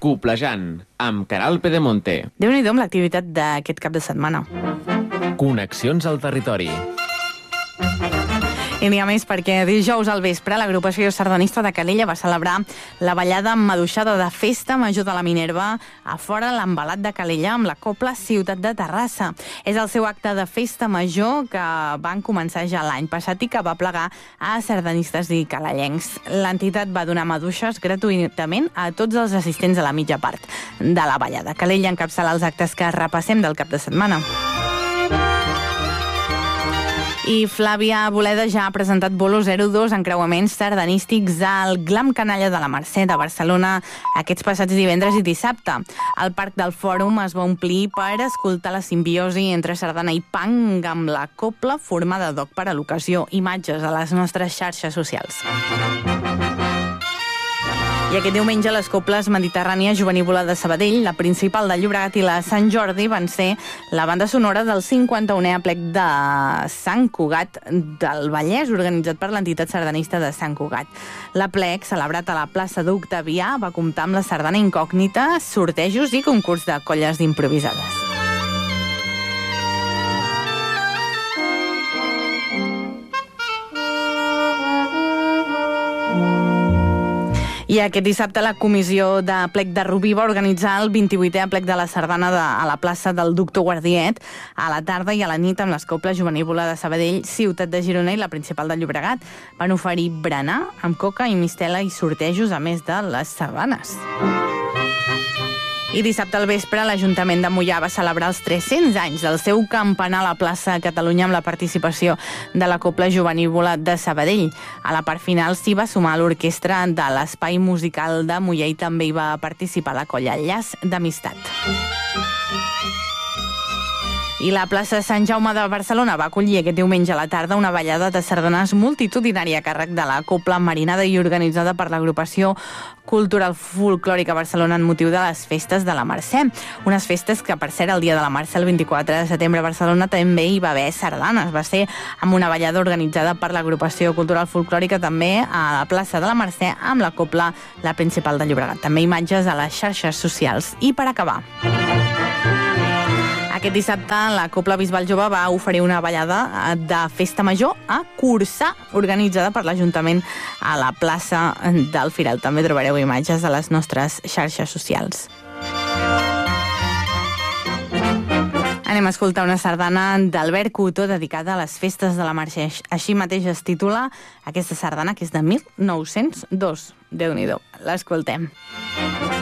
Coplejant, amb Queralt Pedemonte. Déu-n'hi-do amb l'activitat d'aquest cap de setmana. Connexions al territori. I n'hi ha més perquè dijous al vespre l'agrupació sardanista de Calella va celebrar la ballada maduixada de Festa Major de la Minerva a fora l'Embalat de Calella amb la Cobla Ciutat de Terrassa. És el seu acte de Festa Major que van començar ja l'any passat i que va plegar a sardanistes i calellencs. L'entitat va donar maduixes gratuïtament a tots els assistents a la mitja part de la ballada. Calella encapçala els actes que repassem del cap de setmana. I Flàvia Boleda ja ha presentat Bolo 02 encreuaments sardanístics al Glam Canalla de la Mercè de Barcelona aquests passats divendres i dissabte. El Parc del Fòrum es va omplir per escoltar la simbiosi entre sardana i punk amb la cobla formada d'oc per a l'ocasió. Imatges a les nostres xarxes socials. I aquest diumenge les cobles Mediterrània Jovenívola de Sabadell, la principal de Llobregat i la Sant Jordi van ser la banda sonora del 51è aplec de Sant Cugat del Vallès, organitzat per l'entitat sardanista de Sant Cugat. L'aplec, celebrat a la plaça d'Octavià, va comptar amb la sardana incògnita, sortejos i concurs de colles d'improvisades. I aquest dissabte la comissió de plec de Rubí va organitzar el 28è aplec de la sardana a la plaça del Doctor Guardiet a la tarda i a la nit amb les coples Jovenívola de Sabadell, Ciutat de Girona i la principal de Llobregat. Van oferir berenar amb coca i mistela i sortejos a més de les sardanes. I dissabte al vespre l'Ajuntament de Moià va celebrar els 300 anys del seu campanar a la plaça Catalunya amb la participació de la Cobla Jovenívola de Sabadell. A la part final s'hi va sumar l'orquestra de l'Espai Musical de Moià i també hi va participar la colla Llaç d'Amistat. I la plaça Sant Jaume de Barcelona va acollir aquest diumenge a la tarda una ballada de sardanes multitudinària a càrrec de la Cobla Marinada i organitzada per l'agrupació Cultural Folclòrica Barcelona en motiu de les festes de la Mercè. Unes festes que, per cert, el dia de la Mercè, el 24 de setembre a Barcelona, també hi va haver sardanes. Va ser amb una ballada organitzada per l'agrupació Cultural Folclòrica també a la plaça de la Mercè amb la Cobla, la principal de Llobregat. També imatges a les xarxes socials. I per acabar, aquest dissabte la Cobla Bisbal Jove va oferir una ballada de Festa Major a Corçà, organitzada per l'Ajuntament a la plaça del Firal. També trobareu imatges a les nostres xarxes socials. Anem a escoltar una sardana d'Albert Cotó dedicada a les festes de la Mercè. Així mateix es titula aquesta sardana, que és de 1902. Déu-n'hi-do. L'escoltem.